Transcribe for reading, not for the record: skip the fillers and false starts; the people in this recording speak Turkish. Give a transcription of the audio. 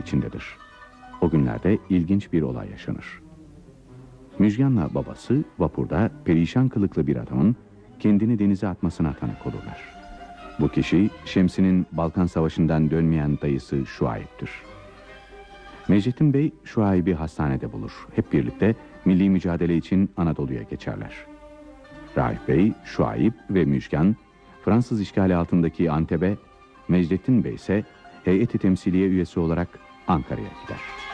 içindedir. O günlerde ilginç bir olay yaşanır. Müjgan'la babası vapurda perişan kılıklı bir adamın kendini denize atmasına tanık olurlar. Bu kişi Şemsi'nin Balkan Savaşı'ndan dönmeyen dayısı Şuayb'tir. Mecnettin Bey Şuayb'i hastanede bulur. Hep birlikte milli mücadele için Anadolu'ya geçerler. Raif Bey, Şuayb ve Müjgan Fransız işgali altındaki Antep'e, Mecnettin Bey ise heyeti temsiliye üyesi olarak Ankara'ya gider.